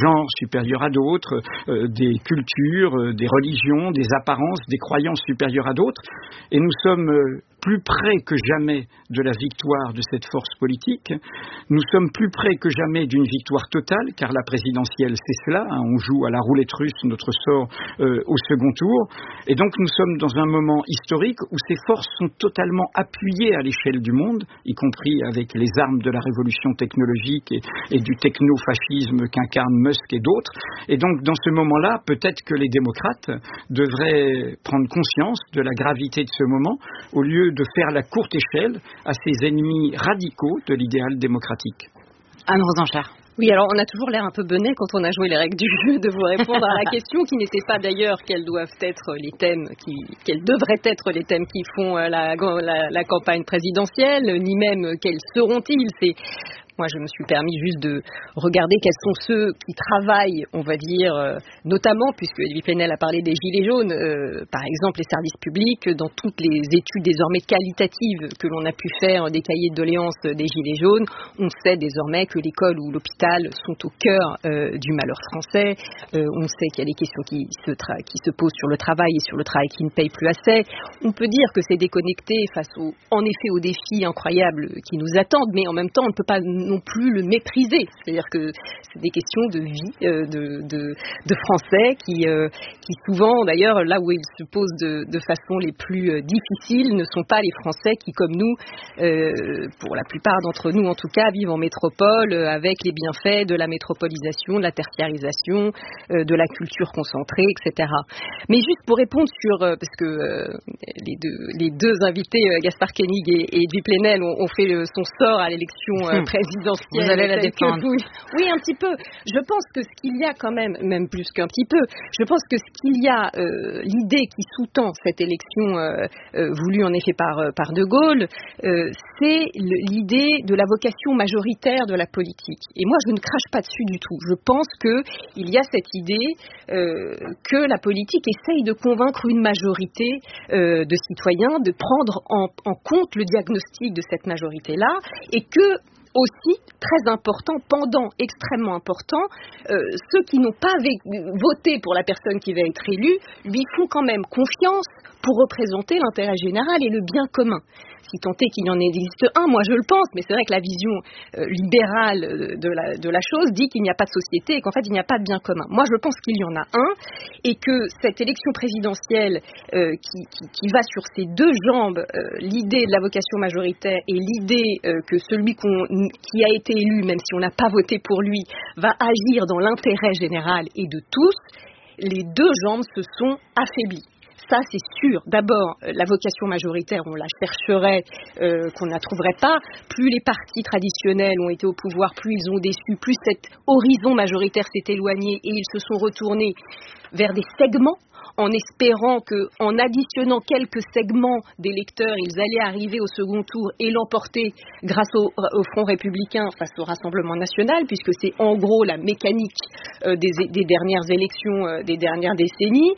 genres supérieurs à d'autres, des cultures, des religions, des apparences, des croyances supérieures à d'autres. Et nous sommes plus près que jamais de la victoire de cette force politique. Nous sommes plus près que jamais d'une victoire totale, car la présidentielle, c'est cela. On joue à la roulette russe notre sort au second tour. Et donc nous sommes dans un moment historique où ces forces sont totalement appuyées à l'échelle du monde, y compris avec les armes de la révolution technologique et du techno-fascisme qu'incarne Musk et d'autres. Et donc dans ce moment-là, peut-être que les démocrates devraient prendre conscience de la gravité de ce moment, au lieu de faire la courte échelle à ces ennemis radicaux de l'idéal démocratique. Anne Rosenchère. Oui, alors on a toujours l'air un peu benet quand on a joué les règles du jeu de vous répondre à la question qui n'était pas d'ailleurs quels doivent être les thèmes quels devraient être les thèmes qui font la campagne présidentielle, ni même quels seront-ils. Moi, je me suis permis juste de regarder quels sont ceux qui travaillent, on va dire, notamment, puisque Edwy Plenel a parlé des Gilets jaunes, par exemple les services publics, dans toutes les études désormais qualitatives que l'on a pu faire des cahiers de doléances des Gilets jaunes, on sait désormais que l'école ou l'hôpital sont au cœur du malheur français. On sait qu'il y a des questions qui se posent sur le travail et sur le travail qui ne paye plus assez. On peut dire que c'est déconnecté face en effet aux défis incroyables qui nous attendent, mais en même temps, on ne peut pas non plus le mépriser. C'est-à-dire que c'est des questions de vie de Français qui souvent, d'ailleurs, là où ils se posent de façon les plus difficiles, ne sont pas les Français qui, comme nous, pour la plupart d'entre nous en tout cas, vivent en métropole avec les bienfaits de la métropolisation, de la tertiarisation, de la culture concentrée, etc. Mais juste pour répondre sur, parce que les deux invités, Gaspard Koenig et Edwy Plenel, ont fait son sort à l'élection présidentielle. Vous allez la défendre. Oui, un petit peu. Je pense que ce qu'il y a quand même plus qu'un petit peu, je pense que ce qu'il y a, l'idée qui sous-tend cette élection voulue en effet par De Gaulle, c'est l'idée de la vocation majoritaire de la politique. Et moi, je ne crache pas dessus du tout. Je pense qu'il y a cette idée que la politique essaye de convaincre une majorité de citoyens de prendre en compte le diagnostic de cette majorité-là, et que aussi, très important, pendant extrêmement important, ceux qui n'ont pas voté pour la personne qui va être élue lui font quand même confiance pour représenter l'intérêt général et le bien commun. Si tant est qu'il y en existe un, moi je le pense, mais c'est vrai que la vision libérale de la chose dit qu'il n'y a pas de société et qu'en fait il n'y a pas de bien commun. Moi je pense qu'il y en a un et que cette élection présidentielle qui va sur ces deux jambes, l'idée de la vocation majoritaire et l'idée que celui qui a été élu, même si on n'a pas voté pour lui, va agir dans l'intérêt général et de tous, les deux jambes se sont affaiblies. Ça, c'est sûr. D'abord, la vocation majoritaire, on la chercherait, qu'on ne la trouverait pas. Plus les partis traditionnels ont été au pouvoir, plus ils ont déçu, plus cet horizon majoritaire s'est éloigné et ils se sont retournés vers des segments, en espérant qu'en additionnant quelques segments d'électeurs, ils allaient arriver au second tour et l'emporter grâce au Front républicain face au Rassemblement national, puisque c'est en gros la mécanique des dernières élections, des dernières décennies.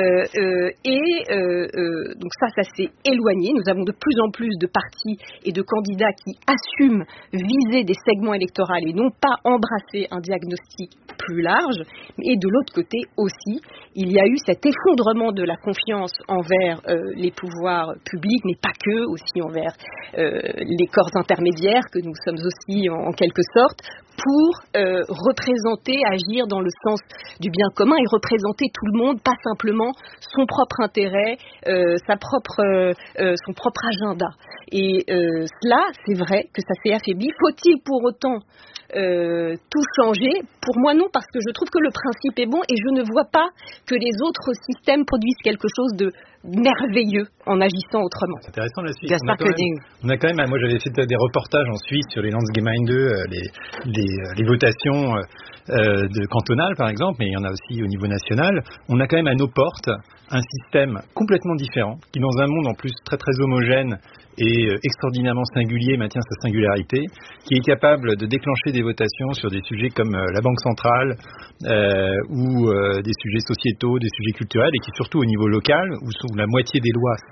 Donc ça s'est éloigné. Nous avons de plus en plus de partis et de candidats qui assument viser des segments électoraux et non pas embrasser un diagnostic plus large. Et de l'autre côté aussi, il y a eu cet effondrement de la confiance envers les pouvoirs publics, mais pas que, aussi envers les corps intermédiaires que nous sommes aussi en quelque sorte, pour représenter, agir dans le sens du bien commun et représenter tout le monde, pas simplement son propre intérêt, son propre agenda. Et cela, c'est vrai que ça s'est affaibli. Faut-il pour autant tout changer? Pour moi non, parce que je trouve que le principe est bon et je ne vois pas que les autres systèmes produisent quelque chose de merveilleux en agissant autrement. C'est intéressant la Suisse. On a quand même, moi j'avais fait des reportages en Suisse sur les Landsgemeinde, les votations cantonales par exemple, mais il y en a aussi au niveau national. On a quand même à nos portes un système complètement différent, qui dans un monde en plus très très homogène et extraordinairement singulier maintient sa singularité, qui est capable de déclencher des votations sur des sujets comme la Banque centrale ou des sujets sociétaux, des sujets culturels, et qui surtout au niveau local, où où la moitié des lois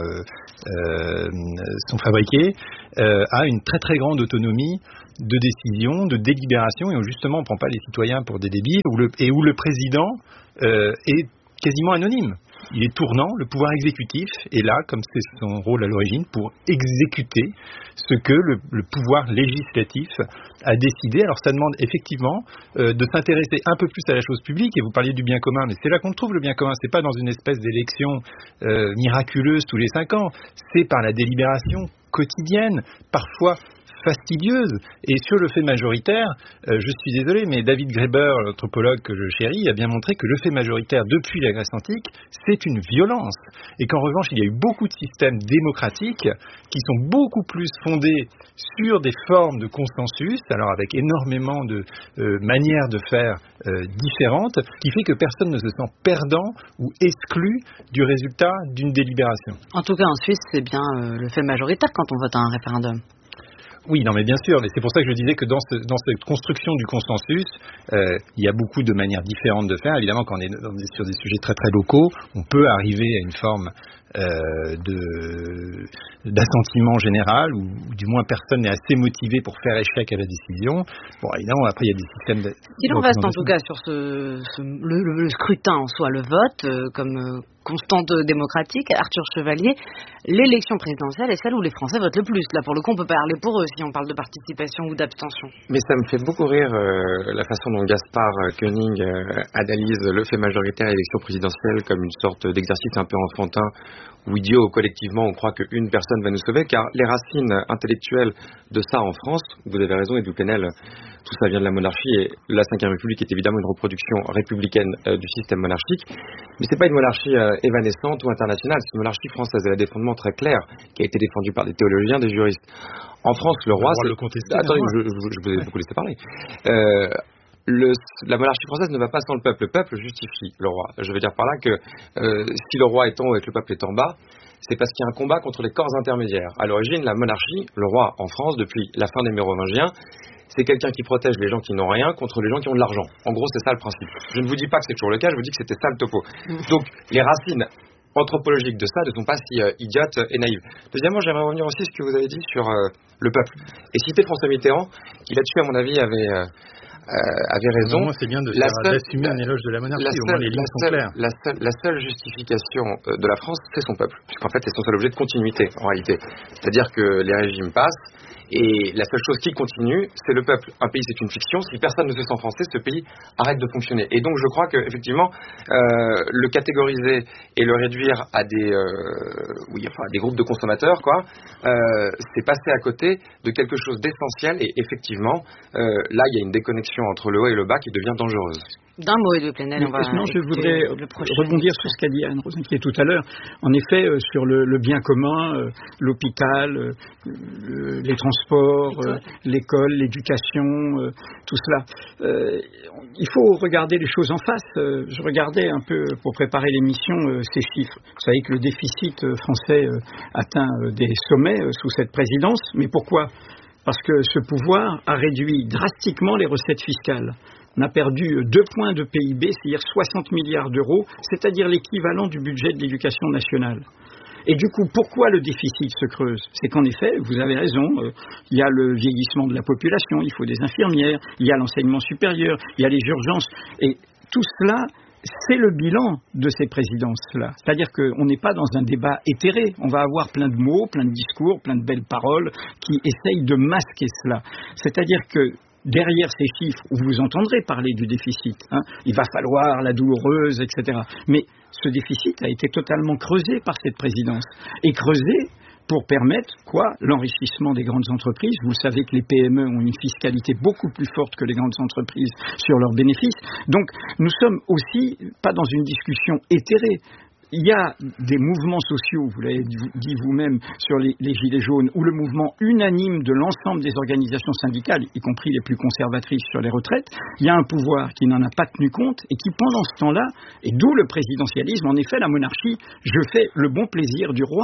sont fabriquées, a une très très grande autonomie de décision, de délibération, et où justement on ne prend pas les citoyens pour des débiles, et où le président est quasiment anonyme. Il est tournant, le pouvoir exécutif est là, comme c'est son rôle à l'origine, pour exécuter ce que le pouvoir législatif a décidé. Alors ça demande effectivement de s'intéresser un peu plus à la chose publique, et vous parliez du bien commun, mais c'est là qu'on le trouve, le bien commun. C'est pas dans une espèce d'élection miraculeuse tous les 5 ans, c'est par la délibération quotidienne, parfois fastidieuse. Et sur le fait majoritaire, je suis désolé, mais David Graeber, l'anthropologue que je chéris, a bien montré que le fait majoritaire depuis la Grèce antique, c'est une violence. Et qu'en revanche, il y a eu beaucoup de systèmes démocratiques qui sont beaucoup plus fondés sur des formes de consensus, alors avec énormément de manières de faire différentes, qui fait que personne ne se sent perdant ou exclu du résultat d'une délibération. En tout cas, en Suisse, c'est bien le fait majoritaire quand on vote à un référendum. Oui, non, mais bien sûr, mais c'est pour ça que je disais que dans cette construction du consensus, il y a beaucoup de manières différentes de faire. Évidemment, quand on est sur des sujets très très locaux, on peut arriver à une forme d'assentiment général, ou du moins personne n'est assez motivé pour faire échec à la décision. Bon, évidemment, après il y a des systèmes. Si l'on reste en tout cas sur le scrutin en soi, le vote, comme constante démocratique, Arthur Chevalier, l'élection présidentielle est celle où les Français votent le plus. Là, pour le coup, on peut parler pour eux si on parle de participation ou d'abstention. Mais ça me fait beaucoup rire la façon dont Gaspard Koenig analyse le fait majoritaire et l'élection présidentielle comme une sorte d'exercice un peu enfantin ou idiot. Collectivement, on croit qu'une personne va nous sauver, car les racines intellectuelles de ça en France, vous avez raison, Edouard Plenel, tout ça vient de la monarchie, et la Ve République est évidemment une reproduction républicaine du système monarchique, mais c'est pas une monarchie évanescente ou internationale, c'est une monarchie française. Elle a des fondements très clairs, qui a été défendue par des théologiens, des juristes. En France, le roi, attendez, je vous ai beaucoup laissé parler. La monarchie française ne va pas sans le peuple justifie le roi. Je veux dire par là que si le roi est en haut et que le peuple est en bas, c'est parce qu'il y a un combat contre les corps intermédiaires. À l'origine, la monarchie, le roi en France, depuis la fin des Mérovingiens, c'est quelqu'un qui protège les gens qui n'ont rien contre les gens qui ont de l'argent. En gros, c'est ça le principe. Je ne vous dis pas que c'est toujours le cas, je vous dis que c'était ça le topo. Donc, les racines anthropologiques de ça ne sont pas si idiotes et naïves. Deuxièmement, j'aimerais revenir aussi sur ce que vous avez dit sur le peuple. Et citer François Mitterrand, qui là-dessus, à mon avis, avait raison. Moi, c'est bien d'assumer un éloge de la monarchie. Au moins, les lignes sont claires. La seule justification de la France, c'est son peuple. Puisqu'en fait, c'est son seul objet de continuité, en réalité. C'est-à-dire que les régimes passent, et la seule chose qui continue, c'est le peuple. Un pays, c'est une fiction. Si personne ne se sent français, ce pays arrête de fonctionner. Et donc, je crois qu'effectivement, le catégoriser et le réduire à des groupes de consommateurs, c'est passer à côté de quelque chose d'essentiel. Et effectivement, là, il y a une déconnexion entre le haut et le bas qui devient dangereuse. D'un mot, Edouard Plenel, je voudrais rebondir sur ce qu'a dit Anne Rosenquier tout à l'heure. En effet, sur le bien commun, l'hôpital, les transports, l'école, l'éducation, tout cela. Il faut regarder les choses en face. Je regardais un peu, pour préparer l'émission, ces chiffres. Vous savez que le déficit français atteint des sommets sous cette présidence. Mais pourquoi ? Parce que ce pouvoir a réduit drastiquement les recettes fiscales. On a perdu 2 points de PIB, c'est-à-dire 60 milliards d'euros, c'est-à-dire l'équivalent du budget de l'éducation nationale. Et du coup, pourquoi le déficit se creuse ? C'est qu'en effet, vous avez raison, il y a le vieillissement de la population, il faut des infirmières, il y a l'enseignement supérieur, il y a les urgences. Et tout cela, c'est le bilan de ces présidences-là. C'est-à-dire qu'on n'est pas dans un débat éthéré. On va avoir plein de mots, plein de discours, plein de belles paroles qui essayent de masquer cela. C'est-à-dire que derrière ces chiffres, où vous entendrez parler du déficit, il va falloir la douloureuse, etc. Mais ce déficit a été totalement creusé par cette présidence. Et creusé pour permettre l'enrichissement des grandes entreprises. Vous savez que les PME ont une fiscalité beaucoup plus forte que les grandes entreprises sur leurs bénéfices. Donc, nous sommes aussi pas dans une discussion éthérée. Il y a des mouvements sociaux, vous l'avez dit vous-même, sur les gilets jaunes, ou le mouvement unanime de l'ensemble des organisations syndicales, y compris les plus conservatrices sur les retraites. Il y a un pouvoir qui n'en a pas tenu compte et qui, pendant ce temps-là, et d'où le présidentialisme, en effet, la monarchie, je fais le bon plaisir du roi.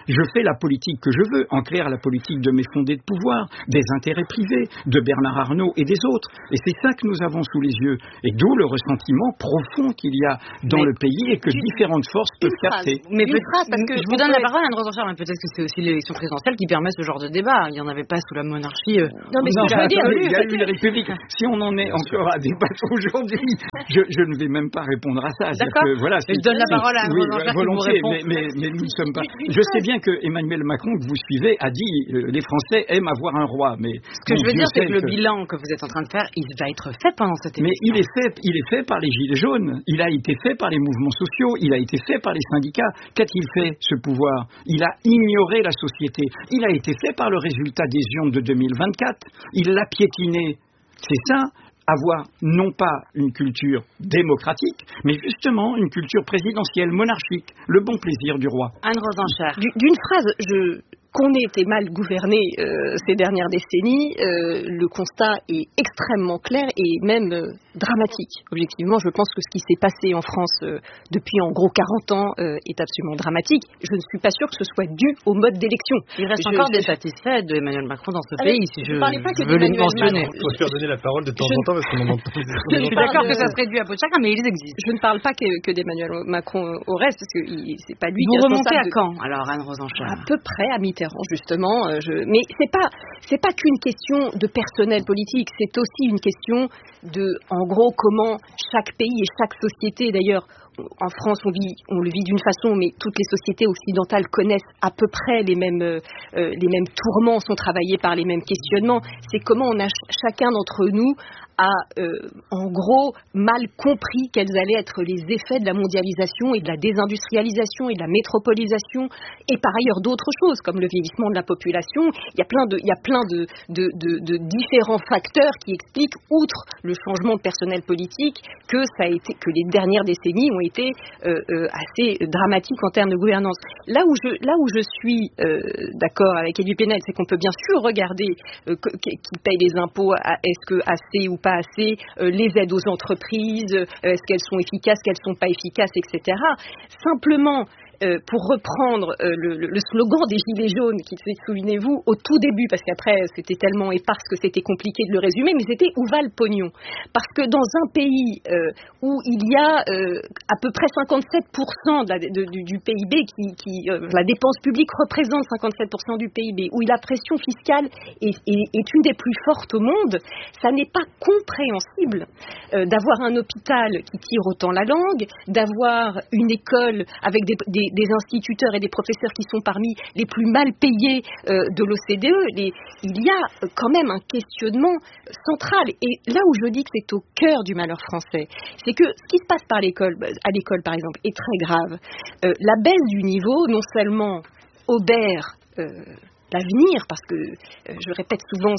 Je fais la politique que je veux, en clair la politique de mes fondés de pouvoir, des intérêts privés, de Bernard Arnault et des autres. Et c'est ça que nous avons sous les yeux. Et d'où le ressentiment profond qu'il y a dans le pays et que différentes forces peuvent capter. Mais peut-être, parce que je vous donne la parole, Anne Rosenchère, mais peut-être que c'est aussi l'élection présidentielle qui permet ce genre de débat. Il n'y en avait pas sous la monarchie. Non, mais il y a eu une république. Si on en est encore à débattre aujourd'hui, je ne vais même pas répondre à ça. D'accord. Voilà, je donne la parole à Anne Rosenchère qui vous répond. Mais nous ne sommes pas. Je sais bien que Emmanuel Macron, que vous suivez, a dit les Français aiment avoir un roi. Mais ce que je veux dire, c'est que le bilan que vous êtes en train de faire, il va être fait pendant cette élection. Mais il est fait par les Gilets jaunes. Il a été fait par les mouvements sociaux. Il a été fait par les syndicats. Qu'a-t-il fait, ce pouvoir? Il a ignoré la société. Il a été fait par le résultat des urnes de 2024. Il l'a piétiné. C'est ça, avoir non pas une culture démocratique, mais justement une culture présidentielle, monarchique, le bon plaisir du roi. Anne Rosenchère. D'une phrase, qu'on ait été mal gouverné ces dernières décennies, le constat est extrêmement clair et même dramatique. Objectivement, je pense que ce qui s'est passé en France depuis en gros 40 ans est absolument dramatique. Je ne suis pas sûre que ce soit dû au mode d'élection. Il reste encore des satisfaits d'Emmanuel Macron dans ce pays, si je veux les mentionner. Il faut faire donner la parole de temps en temps parce qu'on en entend. Je suis d'accord que ça serait dû à peu de chacun, mais ils existent. Je ne parle pas que d'Emmanuel Macron au reste, parce que c'est pas lui qui est responsable. Vous remontez à quand, alors, Anne Rosenchère? À peu près à mi-terme. Justement, mais c'est pas qu'une question de personnel politique, c'est aussi une question de, en gros, comment chaque pays et chaque société, d'ailleurs, en France, on le vit d'une façon, mais toutes les sociétés occidentales connaissent à peu près les mêmes tourments, sont travaillés par les mêmes questionnements. C'est comment on a chacun d'entre nous a en gros mal compris quels allaient être les effets de la mondialisation et de la désindustrialisation et de la métropolisation et par ailleurs d'autres choses comme le vieillissement de la population. Il y a plein de différents facteurs qui expliquent, outre le changement de personnel politique, que les dernières décennies ont été assez dramatiques en termes de gouvernance. Là où je suis d'accord avec Edu Penel, c'est qu'on peut bien sûr regarder qui paye les impôts, est-ce que assez ou pas assez, les aides aux entreprises, est-ce qu'elles sont efficaces, qu'elles ne sont pas efficaces, etc. Simplement, pour reprendre le slogan des Gilets jaunes, qui souvenez-vous, au tout début, parce qu'après c'était tellement éparse que c'était compliqué de le résumer, mais c'était où va le pognon? Parce que dans un pays où il y a à peu près 57% du PIB, la dépense publique représente 57% du PIB, où la pression fiscale est une des plus fortes au monde, ça n'est pas compréhensible d'avoir un hôpital qui tire autant la langue, d'avoir une école avec des instituteurs et des professeurs qui sont parmi les plus mal payés de l'OCDE. Il y a quand même un questionnement central. Et là où je dis que c'est au cœur du malheur français, c'est que ce qui se passe à l'école, par exemple, est très grave. La baisse du niveau, non seulement obère l'avenir, parce que je répète souvent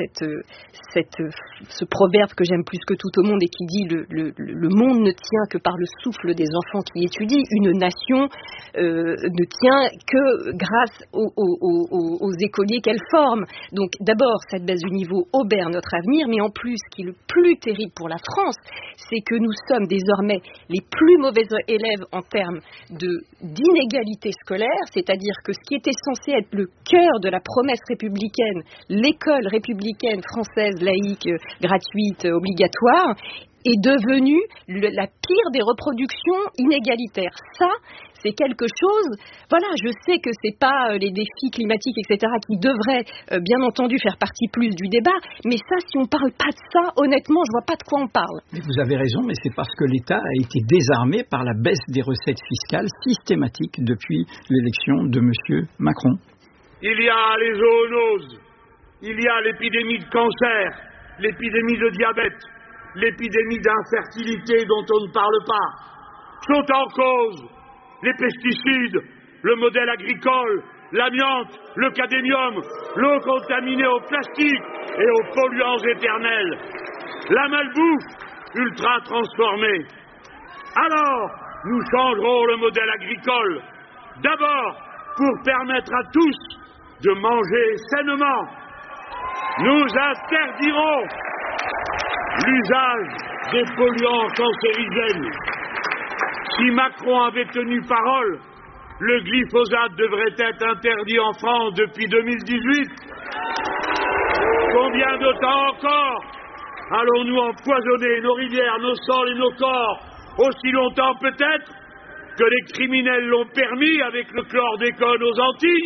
ce proverbe que j'aime plus que tout au monde et qui dit le monde ne tient que par le souffle des enfants qui étudient. Une nation ne tient que grâce aux écoliers qu'elle forme. Donc d'abord, cette baisse du niveau obère notre avenir, mais en plus, ce qui est le plus terrible pour la France, c'est que nous sommes désormais les plus mauvais élèves en termes d'inégalité scolaire, c'est-à-dire que ce qui était censé être le cœur de la promesse républicaine, l'école républicaine française, laïque, gratuite, obligatoire, est devenue la pire des reproductions inégalitaires. Ça, c'est quelque chose, voilà, je sais que c'est pas les défis climatiques, etc., qui devraient, bien entendu, faire partie plus du débat, mais ça, si on parle pas de ça, honnêtement, je vois pas de quoi on parle. Mais vous avez raison, mais c'est parce que l'État a été désarmé par la baisse des recettes fiscales systématiques depuis l'élection de M. Macron. Il y a les zoonoses, il y a l'épidémie de cancer, l'épidémie de diabète, l'épidémie d'infertilité dont on ne parle pas. Sont en cause les pesticides, le modèle agricole, l'amiante, le cadmium, l'eau contaminée au plastique et aux polluants éternels, la malbouffe ultra transformée. Alors, nous changerons le modèle agricole, d'abord pour permettre à tous de manger sainement. Nous interdirons l'usage des polluants cancérigènes. Si Macron avait tenu parole, le glyphosate devrait être interdit en France depuis 2018. Combien de temps encore allons-nous empoisonner nos rivières, nos sols et nos corps? Aussi longtemps peut-être que les criminels l'ont permis avec le chlordécone aux Antilles.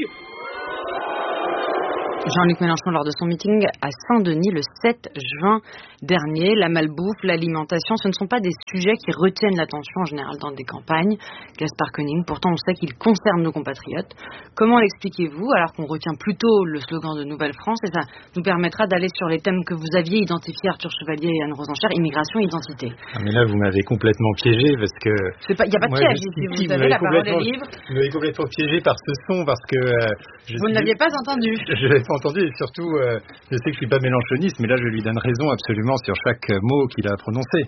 Jean-Luc Mélenchon lors de son meeting à Saint-Denis le 7 juin dernier. La malbouffe, l'alimentation, ce ne sont pas des sujets qui retiennent l'attention en général dans des campagnes. Gaspard Koenig, pourtant on sait qu'ils concernent nos compatriotes. Comment l'expliquez-vous alors qu'on retient plutôt le slogan de Nouvelle-France et ça nous permettra d'aller sur les thèmes que vous aviez identifiés, Arthur Chevalier et Anne Rosenchère, immigration, identité. Mais là vous m'avez complètement piégé parce que... Il n'y a pas de piège ici, vous avez la parole est libre. Vous m'avez complètement piégé par ce son parce que... vous ne l'aviez pas entendu. Je l'avais pas entendu et surtout, je sais que je suis pas mélenchoniste, mais là je lui donne raison absolument sur chaque mot qu'il a prononcé.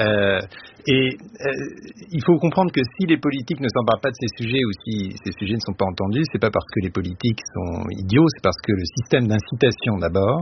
Il faut comprendre que si les politiques ne s'emparent pas de ces sujets ou si ces sujets ne sont pas entendus, c'est pas parce que les politiques sont idiots, c'est parce que le système d'incitation d'abord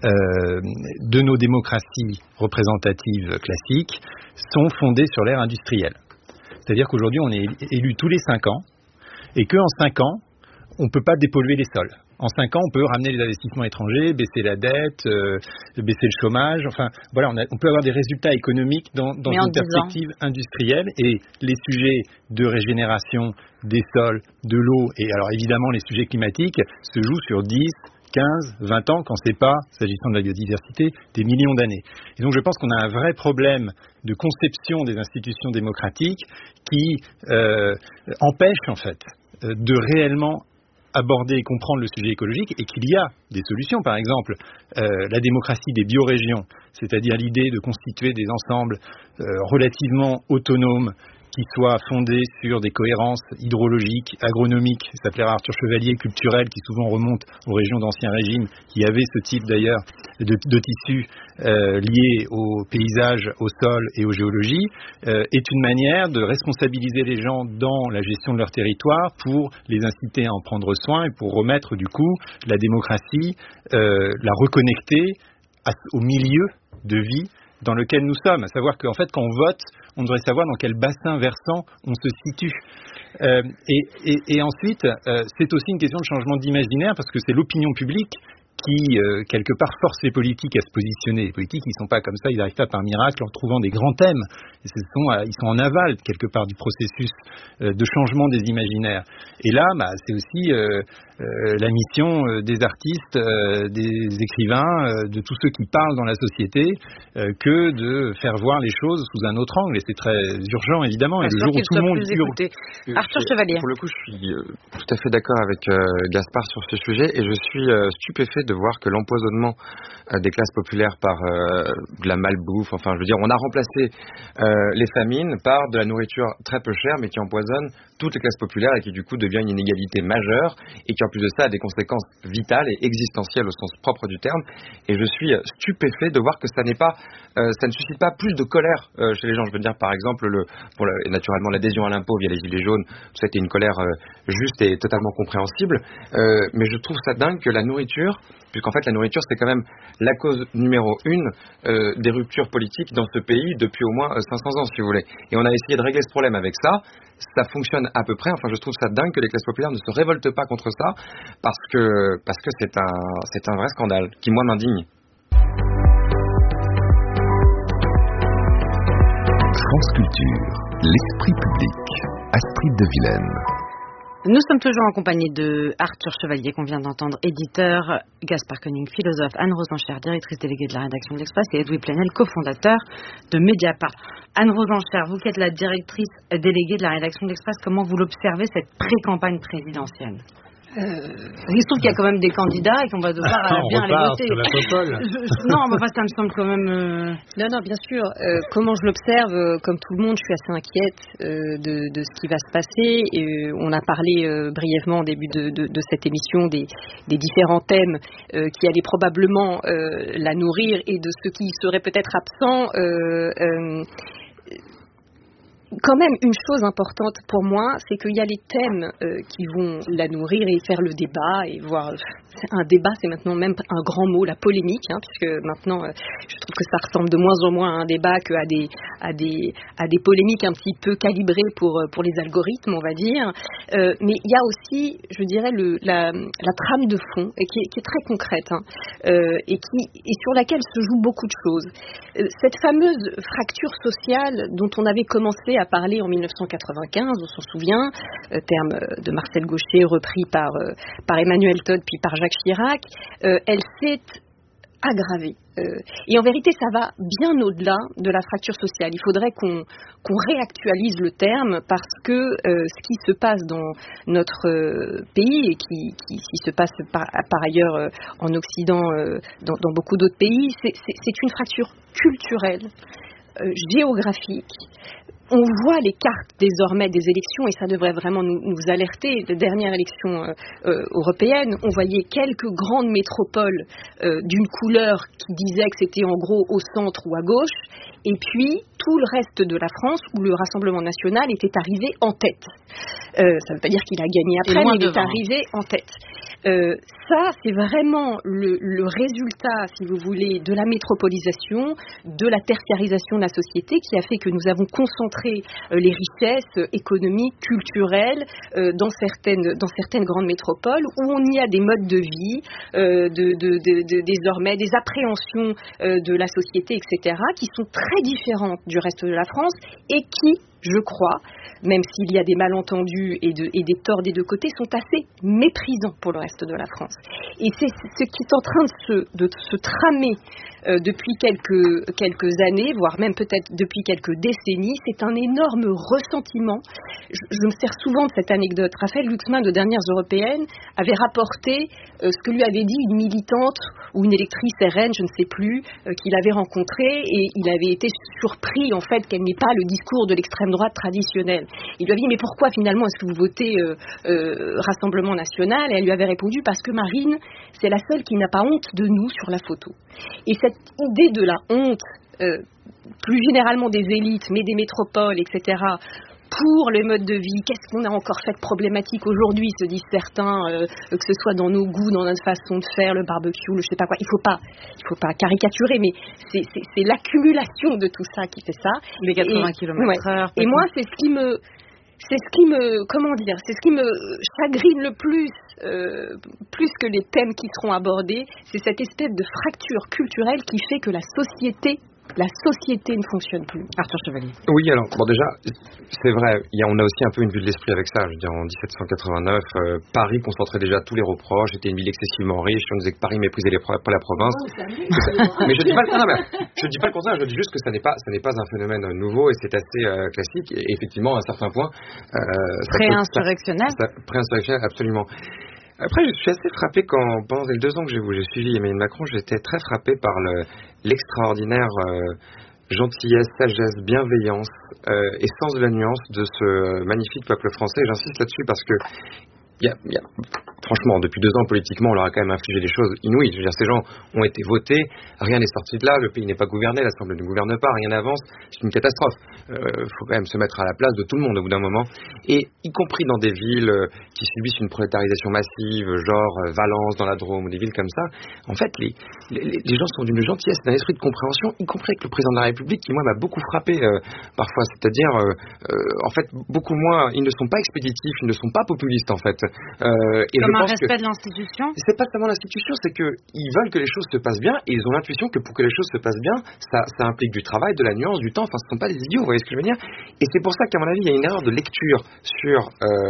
de nos démocraties représentatives classiques sont fondées sur l'ère industrielle. C'est-à-dire qu'aujourd'hui on est élu tous les 5 ans et qu'en 5 ans on ne peut pas dépolluer les sols. En 5 ans, on peut ramener les investissements étrangers, baisser la dette, baisser le chômage. Enfin, voilà, on peut avoir des résultats économiques dans une perspective industrielle. Et les sujets de régénération des sols, de l'eau, et alors évidemment les sujets climatiques, se jouent sur 10, 15, 20 ans, quand c'est pas, s'agissant de la biodiversité, des millions d'années. Et donc je pense qu'on a un vrai problème de conception des institutions démocratiques qui empêche en fait de réellement aborder et comprendre le sujet écologique et qu'il y a des solutions. Par exemple, la démocratie des biorégions, c'est-à-dire l'idée de constituer des ensembles relativement autonomes qui soient fondés sur des cohérences hydrologiques, agronomiques, ça plaira à Arthur Chevalier, culturelles, qui souvent remontent aux régions d'Ancien Régime, qui avaient ce type d'ailleurs de tissus liés au paysage, au sol et aux géologies, est une manière de responsabiliser les gens dans la gestion de leur territoire pour les inciter à en prendre soin et pour remettre du coup la démocratie, la reconnecter au milieu de vie dans lequel nous sommes, à savoir qu'en fait quand on vote, on devrait savoir dans quel bassin versant on se situe. Et ensuite, c'est aussi une question de changement d'imaginaire parce que c'est l'opinion publique qui, quelque part, force les politiques à se positionner. Les politiques, ils ne sont pas comme ça, ils n'arrivent pas par miracle en trouvant des grands thèmes. Ils sont en aval, quelque part, du processus de changement des imaginaires. Et là, c'est aussi la mission des artistes, des écrivains, de tous ceux qui parlent dans la société, que de faire voir les choses sous un autre angle. Et c'est très urgent, évidemment. Et le jour où tout le monde hurle... Arthur Chevalier. Pour le coup, je suis tout à fait d'accord avec Gaspard sur ce sujet et je suis stupéfait de voir que l'empoisonnement des classes populaires par de la malbouffe, enfin je veux dire, on a remplacé les famines par de la nourriture très peu chère mais qui empoisonne toutes les classes populaires et qui du coup devient une inégalité majeure et qui en plus de ça a des conséquences vitales et existentielles au sens propre du terme. Et je suis stupéfait de voir que ça ne suscite pas plus de colère chez les gens. Je veux dire par exemple naturellement l'adhésion à l'impôt via les gilets jaunes, tout ça a été une colère juste et totalement compréhensible, mais je trouve ça dingue que la nourriture, puisqu'en fait la nourriture c'est quand même la cause numéro 1 des ruptures politiques dans ce pays depuis au moins 500 ans si vous voulez. Et on a essayé de régler ce problème avec ça, ça fonctionne à peu près, enfin je trouve ça dingue que les classes populaires ne se révoltent pas contre ça, parce que c'est un vrai scandale qui moi m'indigne. France Culture, l'esprit public, Astrid de Vilaine. Nous sommes toujours en compagnie de Arthur Chevalier, qu'on vient d'entendre, éditeur, Gaspard Koenig, philosophe, Anne Rosenchère, directrice déléguée de la rédaction de l'Express, et Edoui Plenel, cofondateur de Mediapart. Anne Rosenchère, vous qui êtes la directrice déléguée de la rédaction de l'Express, comment vous l'observez, cette pré-campagne présidentielle ? Il se trouve qu'il y a quand même des candidats et qu'on va devoir bien aller voter. Non, mais ça me semble quand même... Non, bien sûr. Comment je l'observe, comme tout le monde, je suis assez inquiète de ce qui va se passer. On a parlé brièvement au début de cette émission des différents thèmes qui allaient probablement la nourrir et de ceux qui seraient peut-être absents. quand même, une chose importante pour moi, c'est qu'il y a les thèmes qui vont la nourrir et faire le débat, et voir un débat, c'est maintenant même un grand mot, la polémique, puisque maintenant, je trouve que ça ressemble de moins en moins à un débat qu'à des polémiques un petit peu calibrées pour les algorithmes, on va dire. Mais il y a aussi, je dirais, la trame de fond, qui est très concrète, et sur laquelle se jouent beaucoup de choses. Cette fameuse fracture sociale dont on avait commencé à parler en 1995, on s'en souvient, terme de Marcel Gauchet repris par Emmanuel Todd puis par Jacques Chirac, elle s'est aggravée. Et en vérité, ça va bien au-delà de la fracture sociale. Il faudrait qu'on réactualise le terme, parce que ce qui se passe dans notre pays et qui se passe par ailleurs en Occident, dans beaucoup d'autres pays, c'est une fracture culturelle, géographique. On voit les cartes désormais des élections, et ça devrait vraiment nous alerter. Les dernières élections européennes, on voyait quelques grandes métropoles d'une couleur qui disait que c'était en gros au centre ou à gauche, et puis tout le reste de la France où le Rassemblement national était arrivé en tête. Ça ne veut pas dire qu'il a gagné après, mais il est arrivé en tête. Ça, c'est vraiment le résultat, si vous voulez, de la métropolisation, de la tertiarisation de la société, qui a fait que nous avons concentré les richesses économiques, culturelles, dans certaines grandes métropoles, où on y a des modes de vie, désormais des appréhensions de la société, etc., qui sont très différentes du reste de la France, et qui, je crois, même s'il y a des malentendus et des torts des deux côtés, sont assez méprisants pour le reste de la France. Et c'est ce qui est en train de se tramer depuis quelques années, voire même peut-être depuis quelques décennies. C'est un énorme ressentiment. Je me sers souvent de cette anecdote. Raphaël Glucksmann, de Dernières Européennes, avait rapporté ce que lui avait dit une militante ou une électrice RN, je ne sais plus, qu'il avait rencontrée, et il avait été surpris en fait qu'elle n'ait pas le discours de l'extrême droite traditionnelle. Il lui avait dit: mais pourquoi finalement est-ce que vous votez Rassemblement National? Et elle lui avait répondu: parce que Marine, c'est la seule qui n'a pas honte de nous sur la photo. Et cette idée de la honte, plus généralement des élites, mais des métropoles, etc., pour le mode de vie, qu'est-ce qu'on a encore fait de problématique aujourd'hui, se disent certains, que ce soit dans nos goûts, dans notre façon de faire, le barbecue, le je sais pas quoi. Il faut pas caricaturer, mais c'est l'accumulation de tout ça qui fait ça. Les 80 km/h. Et moi, c'est ce qui me chagrine le plus que les thèmes qui seront abordés, c'est cette espèce de fracture culturelle qui fait que la société ne fonctionne plus. Arthur Chevalier. Oui, alors, bon, déjà, c'est vrai, on a aussi un peu une vue de l'esprit avec ça. Je veux dire, en 1789, Paris concentrait déjà tous les reproches, était une ville excessivement riche, on disait que Paris méprisait la province. Mais je dis pas le contraire, je dis juste que ça n'est pas un phénomène nouveau, et c'est assez classique, et effectivement, à un certain point... Pré-insurrectionnel. Pré-insurrectionnel, absolument. Après, je suis assez frappé pendant les 2 ans que j'ai suivi Emmanuel Macron, j'étais très frappé par l'extraordinaire gentillesse, sagesse, bienveillance et sens de la nuance de ce magnifique peuple français. Et j'insiste là-dessus parce que franchement, depuis 2 ans, politiquement, on leur a quand même infligé des choses inouïes. Je veux dire, ces gens ont été votés, rien n'est sorti de là, le pays n'est pas gouverné, l'Assemblée ne gouverne pas, rien n'avance, c'est une catastrophe. Faut quand même se mettre à la place de tout le monde au bout d'un moment. Et y compris dans des villes qui subissent une prolétarisation massive, genre Valence dans la Drôme, ou des villes comme ça, en fait, les gens sont d'une gentillesse, d'un esprit de compréhension, y compris avec le président de la République, qui, moi, m'a beaucoup frappé parfois. C'est-à-dire, en fait, beaucoup moins, ils ne sont pas expéditifs, ils ne sont pas populistes, en fait. Et comme un respect de l'institution. C'est pas seulement l'institution, c'est qu'ils veulent que les choses se passent bien, et ils ont l'intuition que pour que les choses se passent bien, ça implique du travail, de la nuance, du temps. Enfin, ce ne sont pas des idiots, vous voyez ce que je veux dire. Et c'est pour ça qu'à mon avis, il y a une erreur de lecture sur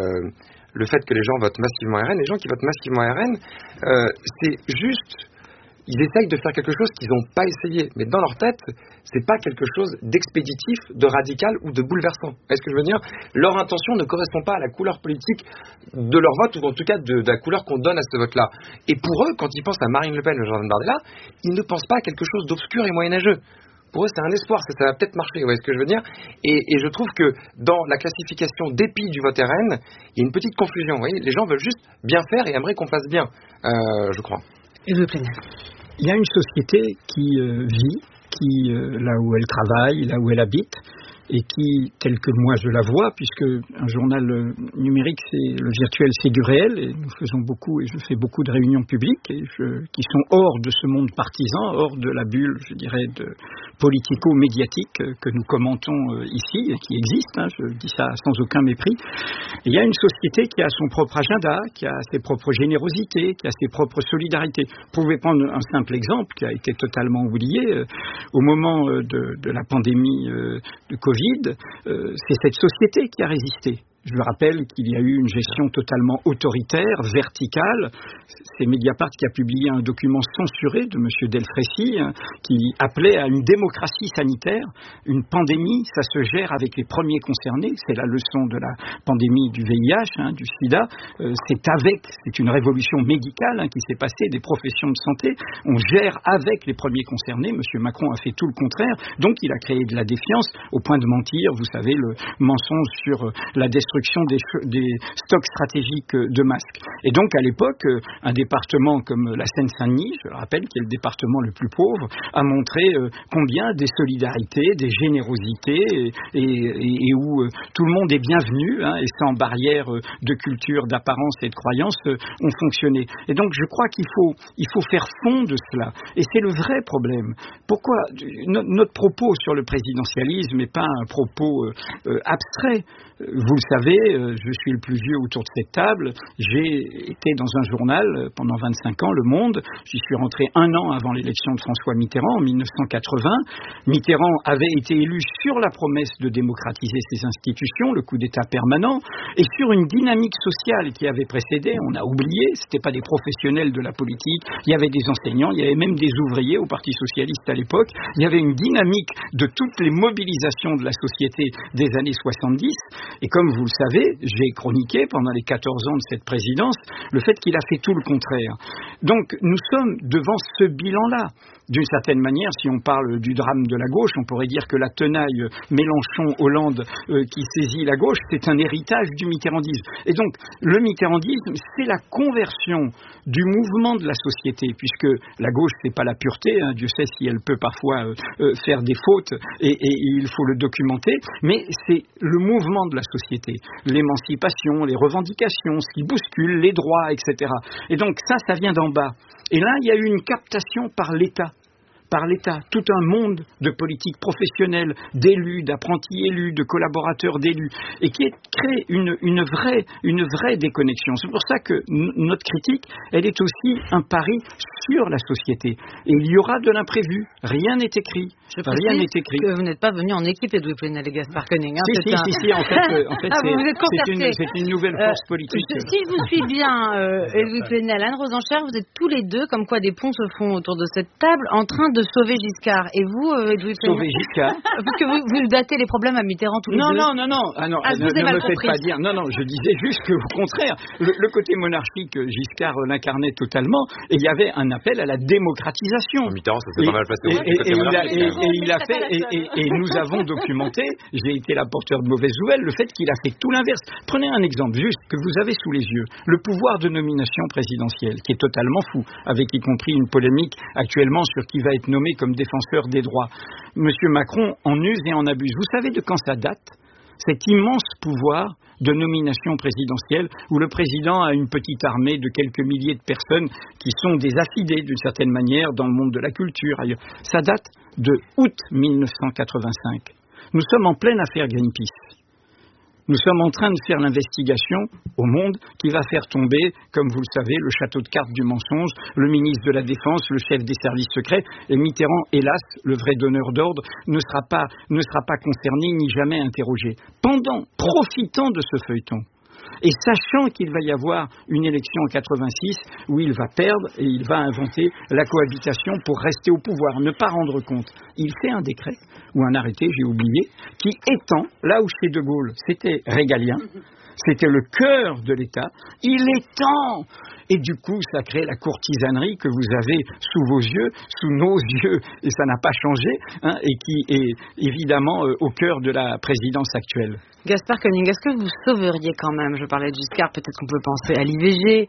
le fait que les gens votent massivement RN. Les gens qui votent massivement RN, c'est juste... Ils essayent de faire quelque chose qu'ils n'ont pas essayé, mais dans leur tête, c'est pas quelque chose d'expéditif, de radical ou de bouleversant. Est-ce que je veux dire? Leur intention ne correspond pas à la couleur politique de leur vote, ou en tout cas de la couleur qu'on donne à ce vote-là. Et pour eux, quand ils pensent à Marine Le Pen ou Jordan Bardella, ils ne pensent pas à quelque chose d'obscur et moyenâgeux. Pour eux, c'est un espoir, ça va peut-être marcher, vous voyez ce que je veux dire? Et je trouve que dans la classification dépit du vote RN, il y a une petite confusion. Vous voyez, les gens veulent juste bien faire et aimeraient qu'on fasse bien, je crois. Et le plénaire. Il y a une société qui vit, là où elle travaille, là où elle habite, et qui, tel que moi je la vois, puisque un journal numérique, le virtuel, c'est du réel, et nous faisons beaucoup, et je fais beaucoup de réunions publiques, qui sont hors de ce monde partisan, hors de la bulle, je dirais, politico-médiatique que nous commentons ici, et qui existe, je dis ça sans aucun mépris. Et il y a une société qui a son propre agenda, qui a ses propres générosités, qui a ses propres solidarités. Vous pouvez prendre un simple exemple qui a été totalement oublié. Au moment de la pandémie de Covid, c'est cette société qui a résisté. Je me rappelle qu'il y a eu une gestion totalement autoritaire, verticale. C'est Mediapart qui a publié un document censuré de M. Delfrécy qui appelait à une démocratie sanitaire. Une pandémie, ça se gère avec les premiers concernés. C'est la leçon de la pandémie du VIH, du sida. C'est une révolution médicale qui s'est passée des professions de santé. On gère avec les premiers concernés. M. Macron a fait tout le contraire. Donc il a créé de la défiance au point de mentir. Vous savez, le mensonge sur la destruction des stocks stratégiques de masques. Et donc, à l'époque, un département comme la Seine-Saint-Denis, je le rappelle, qui est le département le plus pauvre, a montré combien des solidarités, des générosités, et où tout le monde est bienvenu, et sans barrière de culture, d'apparence et de croyance, ont fonctionné. Et donc, je crois qu'il faut faire fond de cela. Et c'est le vrai problème. Pourquoi notre propos sur le présidentialisme n'est pas un propos abstrait? Vous le savez, je suis le plus vieux autour de cette table. J'ai été dans un journal pendant 25 ans, Le Monde. J'y suis rentré 1 an avant l'élection de François Mitterrand, en 1980. Mitterrand avait été élu sur la promesse de démocratiser ses institutions, le coup d'État permanent, et sur une dynamique sociale qui avait précédé. On a oublié, ce n'étaient pas des professionnels de la politique. Il y avait des enseignants, il y avait même des ouvriers au Parti socialiste à l'époque. Il y avait une dynamique de toutes les mobilisations de la société des années 70. Et comme vous le savez, j'ai chroniqué pendant les 14 ans de cette présidence le fait qu'il a fait tout le contraire. Donc nous sommes devant ce bilan-là. D'une certaine manière, si on parle du drame de la gauche, on pourrait dire que la tenaille Mélenchon-Hollande qui saisit la gauche, c'est un héritage du mitterrandisme. Et donc, le mitterrandisme, c'est la conversion du mouvement de la société, puisque la gauche, c'est pas la pureté, Dieu sait si elle peut parfois faire des fautes, et il faut le documenter, mais c'est le mouvement de la société, l'émancipation, les revendications, ce qui bouscule, les droits, etc. Et donc ça vient d'en bas. Et là, il y a eu une captation par l'État, tout un monde de politiques professionnelles, d'élus, d'apprentis élus, de collaborateurs d'élus, et qui crée une vraie déconnexion. C'est pour ça que notre critique, elle est aussi un pari sur la société. Et il y aura de l'imprévu. Rien n'est écrit. Rien n'est écrit. Que vous n'êtes pas venu en équipe, Edoui Plenel et Gaspard Koenig. Si, en fait, c'est une nouvelle force politique. Si je vous suis bien, Edoui Plenel, Anne Rosenchère, vous êtes tous les deux, comme quoi des ponts se font autour de cette table, en train de sauver Giscard. Et vous, Edoui Plenel? Sauver Giscard? Parce que vous datez les problèmes à Mitterrand tous les deux. Non. Ne me faites pas dire. Non, je disais juste qu'au contraire, le côté monarchique, Giscard l'incarnait totalement, et il y avait un appel à la démocratisation. Mitterrand, ça s'est pas mal passé. Et nous avons documenté, j'ai été l'apporteur de mauvaises nouvelles, le fait qu'il a fait tout l'inverse. Prenez un exemple juste que vous avez sous les yeux. Le pouvoir de nomination présidentielle, qui est totalement fou, avec y compris une polémique actuellement sur qui va être nommé comme défenseur des droits. Monsieur Macron en use et en abuse. Vous savez de quand ça date ? Cet immense pouvoir de nomination présidentielle où le président a une petite armée de quelques milliers de personnes qui sont des affidés d'une certaine manière dans le monde de la culture ailleurs. Ça date de août 1985. Nous sommes en pleine affaire Greenpeace. Nous sommes en train de faire l'investigation au monde qui va faire tomber, comme vous le savez, le château de cartes du mensonge, le ministre de la Défense, le chef des services secrets, et Mitterrand, hélas, le vrai donneur d'ordre, ne sera pas concerné ni jamais interrogé. Profitant de ce feuilleton, et sachant qu'il va y avoir une élection en 86 où il va perdre et il va inventer la cohabitation pour rester au pouvoir, ne pas rendre compte. Il fait un décret ou un arrêté, j'ai oublié, qui étend, là où chez De Gaulle c'était régalien, c'était le cœur de l'État, il étend et du coup, ça crée la courtisanerie que vous avez sous vos yeux, sous nos yeux, et ça n'a pas changé, hein, et qui est évidemment au cœur de la présidence actuelle. Gaspard Koenig, est-ce que vous sauveriez quand même, je parlais de Giscard, peut-être qu'on peut penser à l'IVG,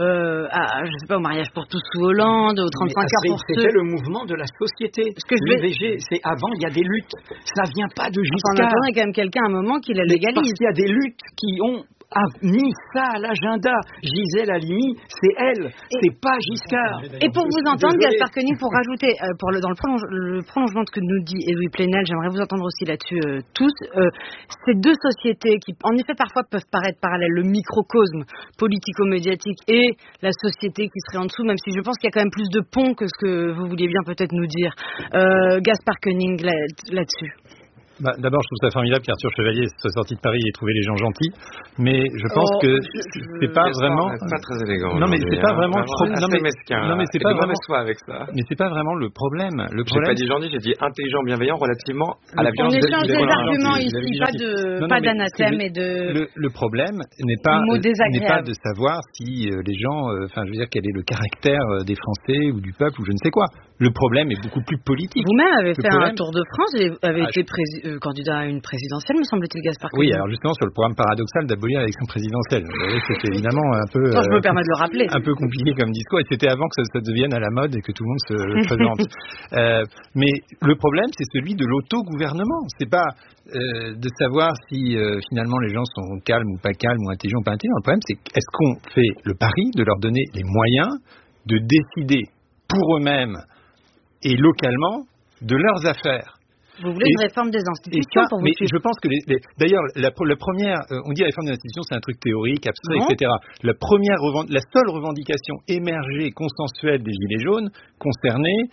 je sais pas, au mariage pour tous sous Hollande, aux 35 heures pour ceux... C'était le mouvement de la société. L'IVG, c'est avant, il y a des luttes. Ça vient pas de Giscard. On attendait quand même quelqu'un à un moment qui la légalise. Parce qu'il y a des luttes qui ont mis ça à l'agenda. Gisèle Halimi, c'est elle, c'est pas Giscard. Et pour vous entendre, Gaspard Koenig, pour rajouter, dans le prolongement de ce que nous dit Edoui Plenel, j'aimerais vous entendre aussi là-dessus tous, ces deux sociétés qui, en effet, parfois peuvent paraître parallèles, le microcosme politico-médiatique et la société qui serait en dessous, même si je pense qu'il y a quand même plus de ponts que ce que vous vouliez bien peut-être nous dire. Gaspard Koenig, là-dessus. D'abord, je trouve ça formidable qu'Arthur Chevalier soit sorti de Paris et trouvé les gens gentils, mais je pense que c'est pas vraiment. C'est pas très élégant. Non, mais c'est pas vraiment le problème. Non, mais c'est pas vraiment soi avec ça. Mais c'est pas vraiment le problème. J'ai pas dit gentil, j'ai dit intelligent, bienveillant relativement à la violence. On échange des arguments ici, pas d'anathème et de. Le problème n'est pas de savoir si les gens, je veux dire, quel est le caractère des Français ou du peuple ou je ne sais quoi. Le problème est beaucoup plus politique. Vous-même avez fait un tour de France et avez été candidat à une présidentielle, me semble-t-il, Gaspard Koenig. Oui, alors justement sur le programme paradoxal d'abolir l'élection présidentielle. C'était évidemment un peu. Je me permets de le rappeler. Un peu compliqué comme discours, et c'était avant que ça devienne à la mode et que tout le monde se présente. Mais le problème, c'est celui de l'autogouvernement. C'est pas de savoir si finalement les gens sont calmes ou pas calmes, ou intelligents ou pas intelligents. Le problème, c'est est-ce qu'on fait le pari de leur donner les moyens de décider pour eux-mêmes et localement de leurs affaires. Vous voulez une réforme des institutions pour vous suivre. Je pense que d'ailleurs la première, on dit la réforme des institutions, c'est un truc théorique, abstrait, etc. La seule revendication émergée consensuelle des Gilets jaunes concernait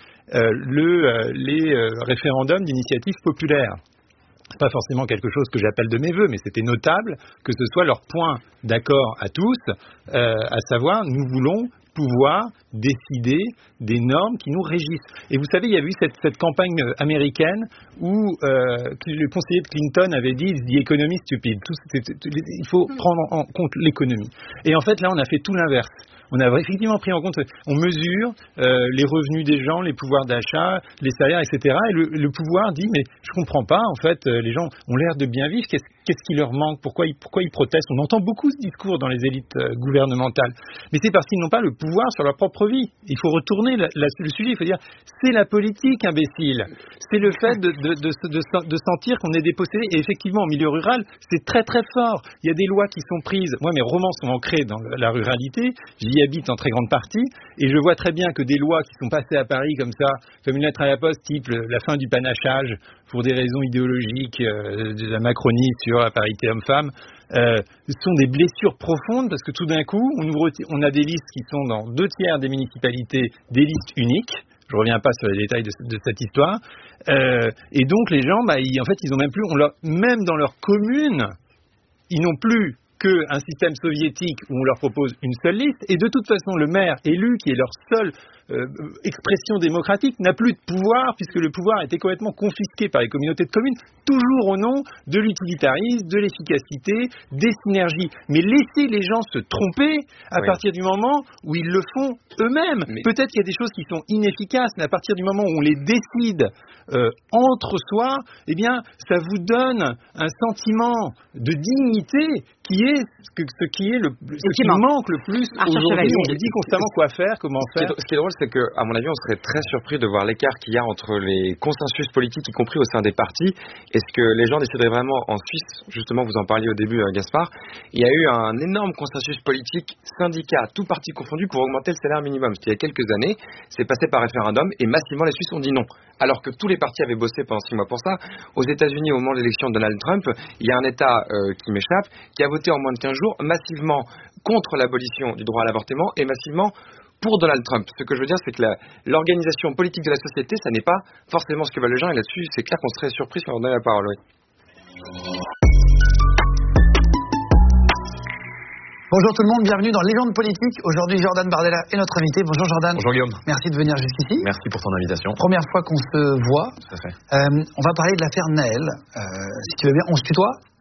les référendums d'initiative populaire. C'est pas forcément quelque chose que j'appelle de mes vœux, mais c'était notable que ce soit leur point d'accord à tous, à savoir nous voulons pouvoir décider des normes qui nous régissent. Et vous savez, il y a eu cette campagne américaine où le conseiller de Clinton avait dit « The economy stupid ». Il faut prendre en compte l'économie. Et en fait, là, on a fait tout l'inverse. On a effectivement pris en compte, on mesure les revenus des gens, les pouvoirs d'achat, les salaires, etc. Et le pouvoir dit, mais je comprends pas, en fait, les gens ont l'air de bien vivre, qu'est-ce qui leur manque, pourquoi ils protestent. On entend beaucoup ce discours dans les élites gouvernementales. Mais c'est parce qu'ils n'ont pas le pouvoir sur leur propre vie. Il faut retourner le sujet, il faut dire, c'est la politique, imbécile. C'est le fait de sentir qu'on est dépossédé. Et effectivement, en milieu rural, c'est très très fort. Il y a des lois qui sont prises. Moi, mes romans sont ancrés dans la ruralité. J'y habite en très grande partie, et je vois très bien que des lois qui sont passées à Paris comme ça, comme une lettre à la poste, type la fin du panachage pour des raisons idéologiques de la Macronie sur la parité homme-femme, sont des blessures profondes parce que tout d'un coup, on a des listes qui sont dans 2/3 des municipalités, des listes uniques. Je reviens pas sur les détails de cette histoire. Et donc les gens, en fait, ils ont même plus, même dans leur commune, ils n'ont plus qu'un système soviétique où on leur propose une seule liste, et de toute façon le maire élu, qui est leur seule expression démocratique, n'a plus de pouvoir, puisque le pouvoir a été complètement confisqué par les communautés de communes, toujours au nom de l'utilitarisme, de l'efficacité, des synergies. Mais laisser les gens se tromper à partir du moment où ils le font eux-mêmes. Peut-être qu'il y a des choses qui sont inefficaces, mais à partir du moment où on les décide entre soi, eh bien, ça vous donne un sentiment de dignité qui est ce qui manque le plus aujourd'hui. On nous dit constamment quoi faire, comment faire. Ce qui est drôle, c'est que, à mon avis, on serait très surpris de voir l'écart qu'il y a entre les consensus politiques, y compris au sein des partis, et ce que les gens décideraient vraiment en Suisse. Justement, vous en parliez au début, Gaspard. Il y a eu un énorme consensus politique, syndicats, tout parti confondu, pour augmenter le salaire minimum. C'était il y a quelques années, c'est passé par référendum, et massivement les Suisses ont dit non. Alors que tous les partis avaient bossé pendant 6 mois pour ça. Aux États-Unis, au moment de l'élection de Donald Trump, il y a un État qui m'échappe, qui a voté en moins de 15 jours, massivement contre l'abolition du droit à l'avortement, et massivement pour Donald Trump. Ce que je veux dire, c'est que l'organisation politique de la société, ça n'est pas forcément ce que veulent les gens, et là-dessus, c'est clair qu'on serait surpris si on leur donnait la parole. Oui. Bonjour tout le monde, bienvenue dans Légende politique. Aujourd'hui, Jordan Bardella est notre invité. Bonjour Jordan. Bonjour Guillaume. Merci de venir jusqu'ici. Merci pour ton invitation. Première fois qu'on se voit. Tout à fait. On va parler de l'affaire Naël. Si tu veux bien, on se tutoie ?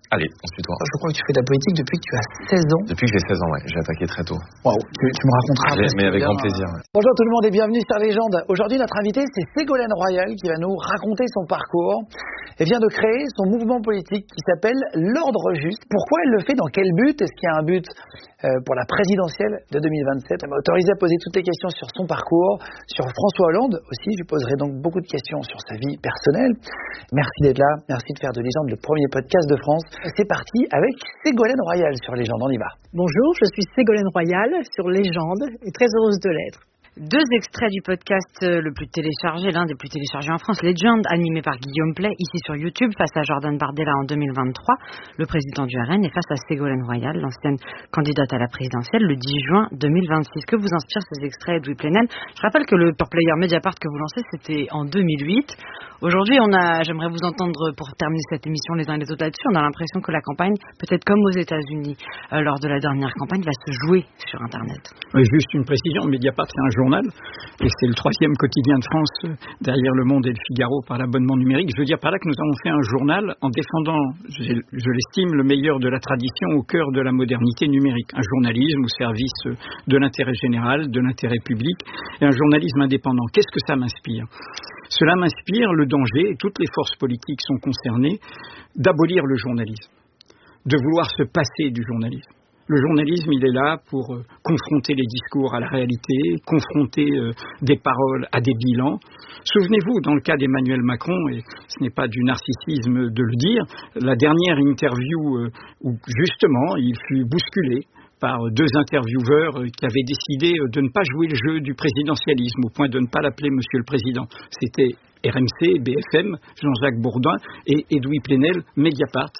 Allez, on se tutoie. Je crois que tu fais de la politique depuis que tu as 16 ans. Depuis que j'ai 16 ans, ouais. J'ai attaqué très tôt. Waouh, tu me raconteras. Mais avec grand plaisir. Ouais. Bonjour tout le monde et bienvenue sur Légende. Aujourd'hui, notre invité, c'est Ségolène Royal qui va nous raconter son parcours. Elle vient de créer son mouvement politique qui s'appelle l'Ordre Juste. Pourquoi elle le fait? Dans quel but? Est-ce qu'il y a un but pour la présidentielle de 2027? Elle m'a autorisé à poser toutes les questions sur son parcours, sur François Hollande aussi. Je lui poserai donc beaucoup de questions sur sa vie personnelle. Merci d'être là. Merci de faire de Légende le premier podcast de France. C'est parti avec Ségolène Royal sur Légende. On y va. Bonjour, je suis Ségolène Royal sur Légende et très heureuse de l'être. Deux extraits du podcast le plus téléchargé, l'un des plus téléchargés en France, Legend, animé par Guillaume Play, ici sur YouTube, face à Jordan Bardella en 2023, le président du RN, et face à Ségolène Royal, l'ancienne candidate à la présidentielle, le 10 juin 2026. Que vous inspirent ces extraits, Edoui Plenel? Je rappelle que le Pure Player Mediapart que vous lancez, c'était en 2008. Aujourd'hui, j'aimerais vous entendre, pour terminer cette émission les uns et les autres là-dessus, on a l'impression que la campagne, peut-être comme aux États-Unis, lors de la dernière campagne, va se jouer sur Internet. Oui, juste une précision, Mediapart, c'est un journal, et c'est le 3e quotidien de France, derrière Le Monde et Le Figaro, par l'abonnement numérique. Je veux dire par là que nous avons fait un journal en défendant, je l'estime, le meilleur de la tradition au cœur de la modernité numérique. Un journalisme au service de l'intérêt général, de l'intérêt public, et un journalisme indépendant. Qu'est-ce que ça m'inspire? Cela m'inspire le danger, et toutes les forces politiques sont concernées, d'abolir le journalisme, de vouloir se passer du journalisme. Le journalisme, il est là pour confronter les discours à la réalité, confronter des paroles à des bilans. Souvenez-vous, dans le cas d'Emmanuel Macron, et ce n'est pas du narcissisme de le dire, la dernière interview où justement il fut bousculé par deux intervieweurs qui avaient décidé de ne pas jouer le jeu du présidentialisme, au point de ne pas l'appeler Monsieur le Président. C'était RMC, BFM, Jean-Jacques Bourdin et Edoui Plenel, Mediapart.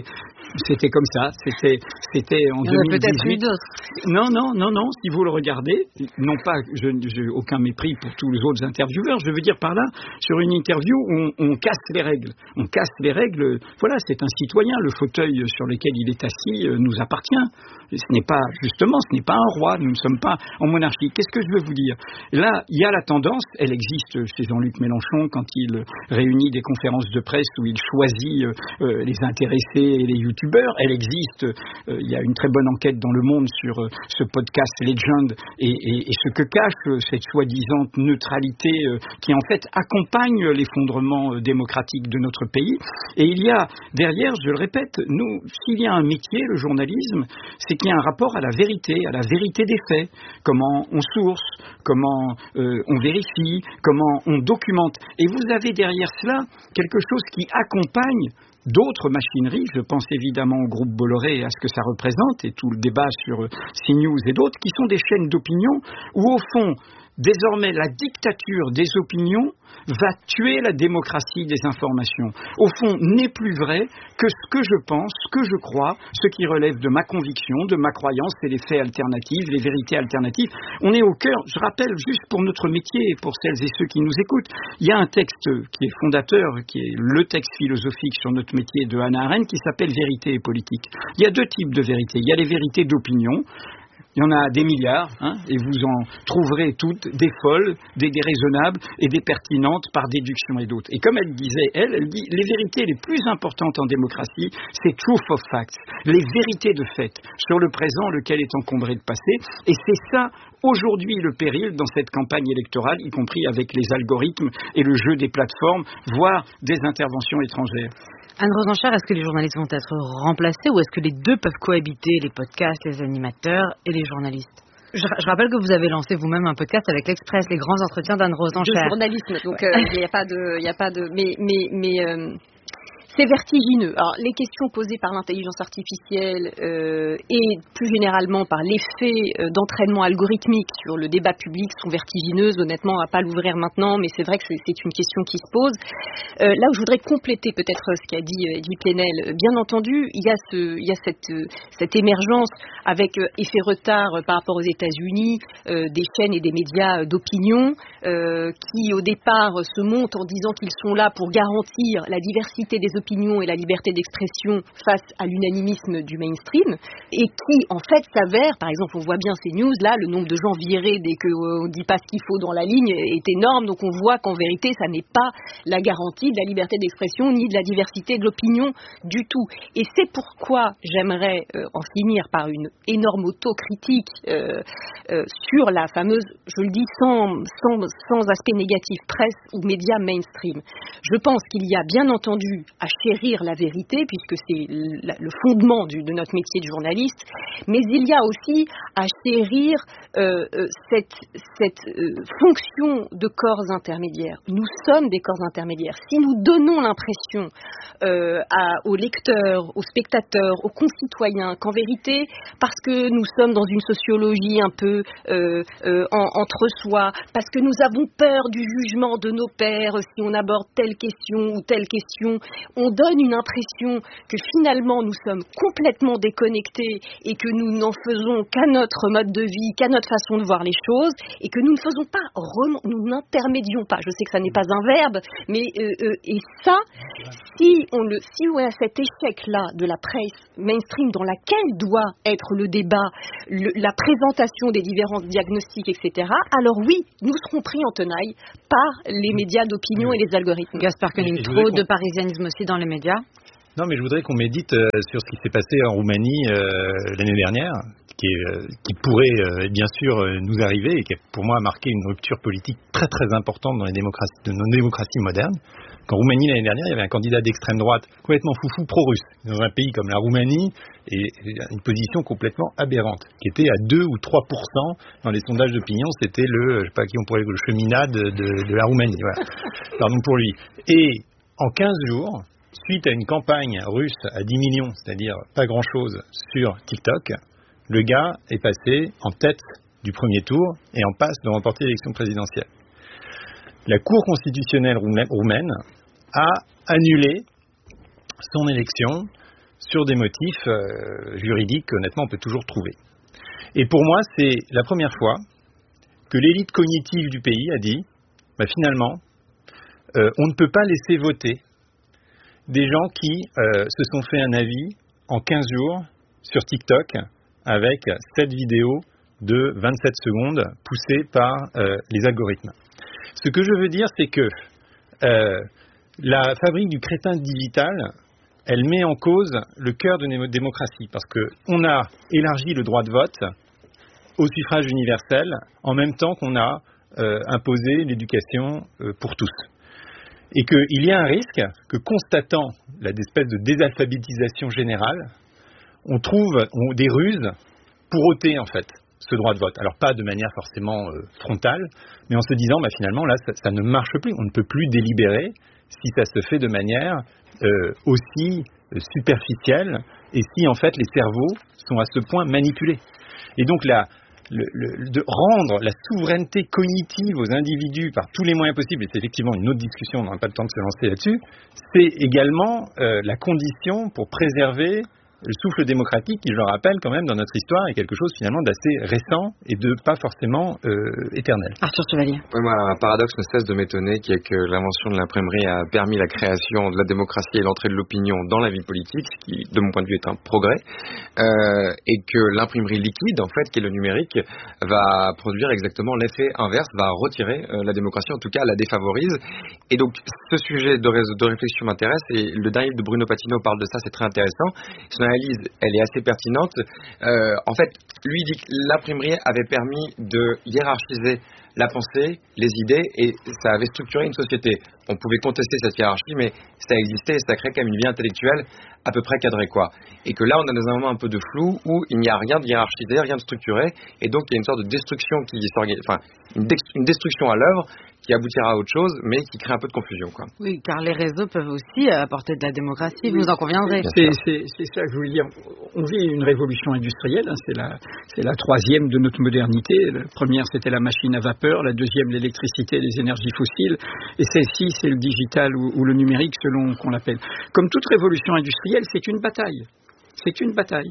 C'était comme ça, c'était en 2018. Il y en a peut-être eu d'autres. Non, si vous le regardez, non pas, j'ai aucun mépris pour tous les autres intervieweurs, je veux dire par là, sur une interview, on casse les règles. On casse les règles, voilà, c'est un citoyen, le fauteuil sur lequel il est assis nous appartient. Ce n'est pas un roi, nous ne sommes pas en monarchie. Qu'est-ce que je veux vous dire? Là, il y a la tendance, elle existe chez Jean-Luc Mélenchon quand il réunit des conférences de presse où il choisit les intéressés et les youtubeurs. Elle existe, il y a une très bonne enquête dans Le Monde sur ce podcast Legend et ce que cache cette soi-disant neutralité qui en fait accompagne l'effondrement démocratique de notre pays. Et il y a derrière, je le répète, s'il y a un métier, le journalisme, c'est qu'il y a un rapport à la vérité des faits, comment on source, comment on vérifie, comment on documente. Et vous avez derrière cela quelque chose qui accompagne d'autres machineries, je pense évidemment au groupe Bolloré et à ce que ça représente, et tout le débat sur CNews et d'autres, qui sont des chaînes d'opinion où au fond, désormais, la dictature des opinions va tuer la démocratie des informations. Au fond, n'est plus vrai que ce que je pense, ce que je crois, ce qui relève de ma conviction, de ma croyance, c'est les faits alternatifs, les vérités alternatives. On est au cœur, je rappelle juste pour notre métier et pour celles et ceux qui nous écoutent, il y a un texte qui est fondateur, qui est le texte philosophique sur notre métier de Hannah Arendt, qui s'appelle Vérité et politique. Il y a deux types de vérités. Il y a les vérités d'opinion. Il y en a des milliards, et vous en trouverez toutes, des folles, des déraisonnables et des pertinentes par déduction et d'autres. Et comme elle disait, elle dit, les vérités les plus importantes en démocratie, c'est truth of facts, les vérités de fait, sur le présent, lequel est encombré de passé. Et c'est ça, aujourd'hui, le péril dans cette campagne électorale, y compris avec les algorithmes et le jeu des plateformes, voire des interventions étrangères. Anne Rosenchère, est-ce que les journalistes vont être remplacés ou est-ce que les deux peuvent cohabiter, les podcasts, les animateurs et les journalistes? Je rappelle que vous avez lancé vous-même un podcast avec l'Express, les grands entretiens d'Anne Rosenchère. De journalisme, donc il n'y a pas de, mais c'est vertigineux. Alors, les questions posées par l'intelligence artificielle et plus généralement par l'effet d'entraînement algorithmique sur le débat public sont vertigineuses. Honnêtement, on ne va pas l'ouvrir maintenant, mais c'est vrai que c'est une question qui se pose. Là où je voudrais compléter peut-être ce qu'a dit Edoui Plenel, bien entendu, il y a cette émergence avec effet retard par rapport aux États-Unis, des chaînes et des médias d'opinion qui, au départ, se montent en disant qu'ils sont là pour garantir la diversité des d'opinion et la liberté d'expression face à l'unanimisme du mainstream, et qui en fait s'avère, par exemple on voit bien ces news là, le nombre de gens virés dès qu'on ne dit pas ce qu'il faut dans la ligne est énorme, donc on voit qu'en vérité ça n'est pas la garantie de la liberté d'expression ni de la diversité de l'opinion du tout. Et c'est pourquoi j'aimerais en finir par une énorme autocritique sur la fameuse, je le dis sans aspect négatif, presse ou médias mainstream. Je pense qu'il y a bien entendu à chérir la vérité, puisque c'est le fondement de notre métier de journaliste, mais il y a aussi à chérir cette fonction de corps intermédiaires. Nous sommes des corps intermédiaires. Si nous donnons l'impression aux lecteurs, aux spectateurs, aux concitoyens qu'en vérité, parce que nous sommes dans une sociologie un peu entre soi, parce que nous avons peur du jugement de nos pairs si on aborde telle question ou telle question, on donne une impression que finalement nous sommes complètement déconnectés et que nous n'en faisons qu'à notre mode de vie, qu'à notre façon de voir les choses, et que nous ne faisons pas, nous n'intermédions pas. Je sais que ça n'est pas un verbe, mais et ça, si on a cet échec-là de la presse mainstream dans laquelle doit être le débat, la présentation des différents diagnostics, etc., alors oui, nous serons pris en tenaille par les médias d'opinion et les algorithmes. Gaspard Koenig, trop de parisianisme aussi dans les médias? Non, mais je voudrais qu'on médite sur ce qui s'est passé en Roumanie l'année dernière, qui pourrait bien sûr nous arriver et qui pour moi a marqué une rupture politique très très importante dans nos démocraties modernes. En Roumanie l'année dernière, il y avait un candidat d'extrême droite complètement foufou pro-russe dans un pays comme la Roumanie, et une position complètement aberrante, qui était à 2 ou 3% dans les sondages d'opinion. C'était le cheminade de la Roumanie. Voilà. Pardon pour lui. Et en 15 jours, suite à une campagne russe à 10 millions, c'est-à-dire pas grand-chose sur TikTok, le gars est passé en tête du premier tour et en passe de remporter l'élection présidentielle. La Cour constitutionnelle roumaine a annulé son élection sur des motifs juridiques qu'honnêtement on peut toujours trouver. Et pour moi, c'est la première fois que l'élite cognitive du pays a dit, finalement, on ne peut pas laisser voter des gens qui se sont fait un avis en 15 jours sur TikTok avec 7 vidéos de 27 secondes poussées par les algorithmes. Ce que je veux dire, c'est que la fabrique du crétin digital, elle met en cause le cœur de notre démocratie, parce qu'on a élargi le droit de vote au suffrage universel en même temps qu'on a imposé l'éducation pour tous. Et qu'il y a un risque que, constatant l'espèce de désalphabétisation générale, on trouve des ruses pour ôter en fait ce droit de vote. Alors pas de manière forcément frontale, mais en se disant finalement là ça ne marche plus, on ne peut plus délibérer si ça se fait de manière aussi superficielle et si en fait les cerveaux sont à ce point manipulés. Et donc de rendre la souveraineté cognitive aux individus par tous les moyens possibles, et c'est effectivement une autre discussion, on n'aura pas le temps de se lancer là-dessus, c'est également la condition pour préserver le souffle démocratique qui, je le rappelle quand même, dans notre histoire, est quelque chose finalement d'assez récent et de pas forcément éternel. Arthur Chevalier. Oui, moi, un paradoxe ne cesse de m'étonner, qui est que l'invention de l'imprimerie a permis la création de la démocratie et l'entrée de l'opinion dans la vie politique, ce qui, de mon point de vue, est un progrès, et que l'imprimerie liquide, en fait, qui est le numérique, va produire exactement l'effet inverse, va retirer la démocratie, en tout cas, la défavorise. Et donc, ce sujet de réflexion m'intéresse, et le dernier livre de Bruno Patino parle de ça, c'est très intéressant. Son analyse, elle est assez pertinente. En fait, lui dit que l'imprimerie avait permis de hiérarchiser la pensée, les idées, et ça avait structuré une société. On pouvait contester cette hiérarchie, mais ça existait et ça crée quand même une vie intellectuelle à peu près cadrée, quoi. Et que là, on est dans un moment un peu de flou où il n'y a rien de hiérarchisé, rien de structuré, et donc il y a une sorte de destruction qui s'organise, une destruction à l'œuvre qui aboutira à autre chose, mais qui crée un peu de confusion, quoi. Oui, car les réseaux peuvent aussi apporter de la démocratie, vous en conviendrez. C'est ça que je voulais dire. On vit une révolution industrielle, c'est la troisième de notre modernité. La première, c'était la machine à vapeur, la deuxième, l'électricité, les énergies fossiles, et celle-ci, c'est le digital ou le numérique, selon qu'on l'appelle. Comme toute révolution industrielle, c'est une bataille. C'est une bataille.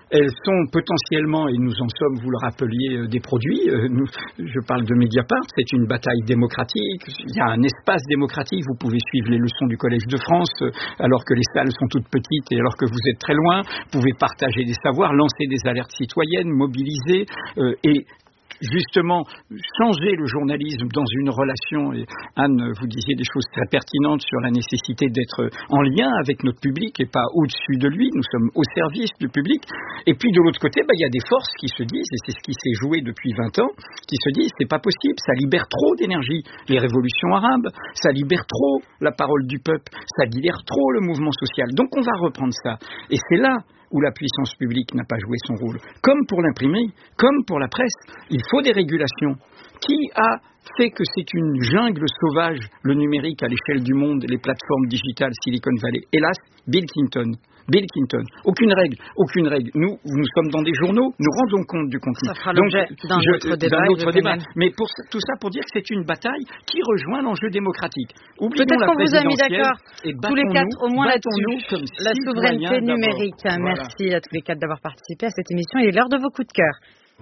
elles sont potentiellement, et nous en sommes, vous le rappeliez, des produits. Je parle de Mediapart, c'est une bataille démocratique. Il y a un espace démocratique. Vous pouvez suivre les leçons du Collège de France, alors que les salles sont toutes petites et alors que vous êtes très loin. Vous pouvez partager des savoirs, lancer des alertes citoyennes, mobiliser et justement changer le journalisme dans une relation. Et Anne, vous disiez des choses très pertinentes sur la nécessité d'être en lien avec notre public et pas au-dessus de lui. Nous sommes au service du public. Et puis de l'autre côté, il y a des forces qui se disent, et c'est ce qui s'est joué depuis 20 ans, qui se disent c'est pas possible, ça libère trop d'énergie. Les révolutions arabes, ça libère trop la parole du peuple, ça libère trop le mouvement social. Donc on va reprendre ça. Et c'est là où la puissance publique n'a pas joué son rôle. Comme pour l'imprimerie, comme pour la presse, il faut des régulations. Qui a fait que c'est une jungle sauvage, le numérique à l'échelle du monde, les plateformes digitales, Silicon Valley? Hélas, Bill Clinton. Aucune règle. Nous sommes dans des journaux, nous rendons compte du contenu. Ça fera l'objet d'un autre débat. Mais tout ça pour dire que c'est une bataille qui rejoint l'enjeu démocratique. Peut-être qu'on vous a mis d'accord tous les quatre, au moins là-dessus, la souveraineté numérique. Voilà. Merci à tous les quatre d'avoir participé à cette émission. Il est l'heure de vos coups de cœur.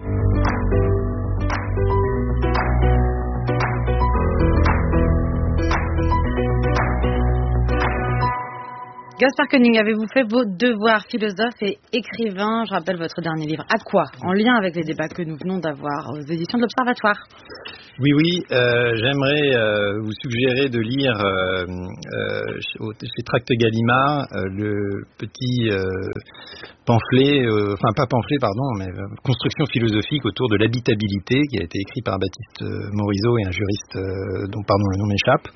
Gaspard Koenig, avez-vous fait vos devoirs? Philosophe et écrivain, je rappelle votre dernier livre. À quoi? En lien avec les débats que nous venons d'avoir aux éditions de l'Observatoire. Oui, j'aimerais vous suggérer de lire chez Tracte Gallimard le petit pamphlet, mais construction philosophique autour de l'habitabilité qui a été écrit par Baptiste Morisot et un juriste dont le nom m'échappe,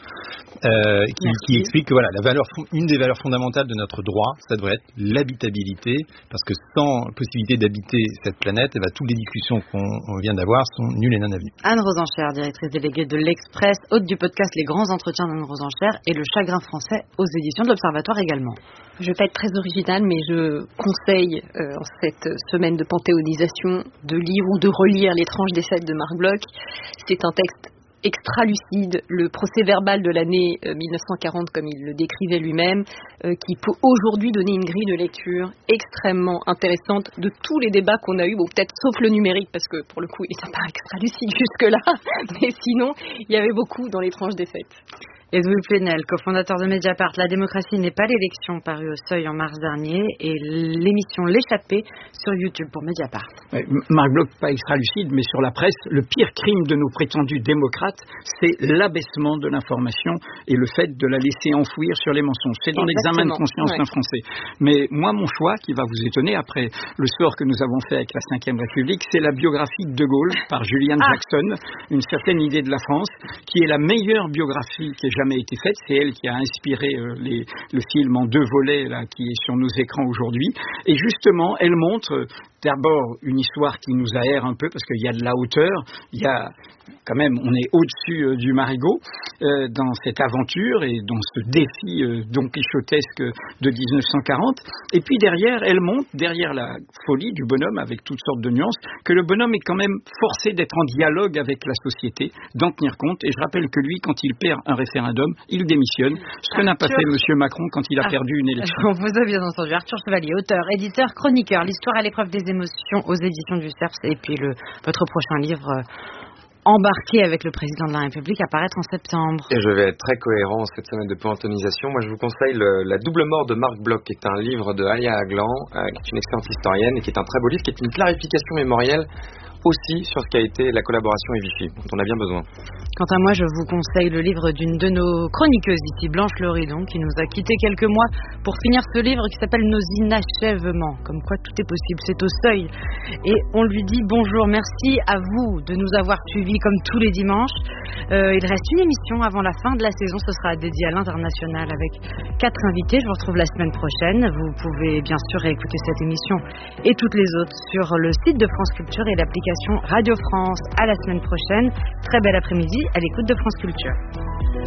qui explique que voilà, une des valeurs fondamentales de notre droit, ça devrait être l'habitabilité, parce que sans possibilité d'habiter cette planète, toutes les discussions qu'on vient d'avoir sont nulles et non avenues. Anne Rosenchère, directrice déléguée de l'Express, hôte du podcast Les Grands Entretiens d'Anne Rosenchère et Le Chagrin français aux éditions de l'Observatoire également. Je ne vais pas être très originale, mais je conseille en cette semaine de panthéonisation de lire ou de relire L'étrange défaite de Marc Bloch. C'est un texte extra-lucide, le procès-verbal de l'année 1940, comme il le décrivait lui-même, qui peut aujourd'hui donner une grille de lecture extrêmement intéressante de tous les débats qu'on a eus, peut-être sauf le numérique, parce que pour le coup, il n'est pas extra-lucide jusque-là, mais sinon, il y avait beaucoup dans L'étrange défaite. Edoui Plenel, cofondateur de Mediapart, La démocratie n'est pas l'élection, paru au Seuil en mars dernier, et l'émission L'échappée sur YouTube pour Mediapart. Marc Bloch, pas extra-lucide, mais sur la presse, le pire crime de nos prétendus démocrates, c'est l'abaissement de l'information et le fait de la laisser enfouir sur les mensonges. C'est dans l'examen de conscience d'un Français. Mais moi, mon choix, qui va vous étonner, après le sort que nous avons fait avec la Ve République, c'est la biographie de De Gaulle par Julian Jackson, Une certaine idée de la France, qui est la meilleure biographie qui ait jamais été faite. C'est elle qui a inspiré le film en 2 volets là, qui est sur nos écrans aujourd'hui. Et justement, elle montre d'abord une histoire qui nous aère un peu parce qu'il y a de la hauteur, il y a quand même, on est au-dessus du marigot dans cette aventure et dans ce défi don quichotesque de 1940. Et puis derrière, elle montre, derrière la folie du bonhomme avec toutes sortes de nuances, que le bonhomme est quand même forcé d'être en dialogue avec la société, d'en tenir compte. Et je rappelle que lui, quand il perd un référendum, il démissionne. Ce que n'a pas fait M. Macron quand il a perdu une élection. On vous a bien entendu. Arthur Chevalier, auteur, éditeur, chroniqueur, l'histoire à l'épreuve des émotions aux éditions du CERF, et puis votre prochain livre embarqué avec le président de la République, apparaître en septembre. Et je vais être très cohérent cette semaine de panthéonisation. Moi, je vous conseille La double mort de Marc Bloch, qui est un livre de Alia Aglan, qui est une excellente historienne et qui est un très beau livre, qui est une clarification mémorielle aussi sur ce qu'a été la collaboration et Vichy, dont on a bien besoin. Quant à moi, je vous conseille le livre d'une de nos chroniqueuses ici, Blanche Loridon, qui nous a quittés quelques mois pour finir ce livre qui s'appelle Nos inachèvements. Comme quoi tout est possible, c'est au Seuil. Et on lui dit bonjour, merci à vous de nous avoir suivis comme tous les dimanches. Il reste une émission avant la fin de la saison, ce sera dédié à l'international avec 4 invités. Je vous retrouve la semaine prochaine. Vous pouvez bien sûr réécouter cette émission et toutes les autres sur le site de France Culture et l'application Radio France. À la semaine prochaine. Très bel après-midi à l'écoute de France Culture.